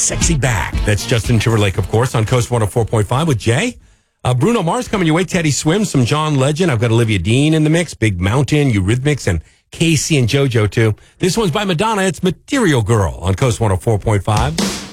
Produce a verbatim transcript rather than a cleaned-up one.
sexy back. That's Justin Timberlake, of course, on Coast one oh four point five with Jay. Uh, Bruno Mars coming your way. Teddy Swims, some John Legend. I've got Olivia Dean in the mix. Big Mountain, Eurythmics, and Casey and JoJo, too. This one's by Madonna. It's Material Girl on Coast one oh four point five.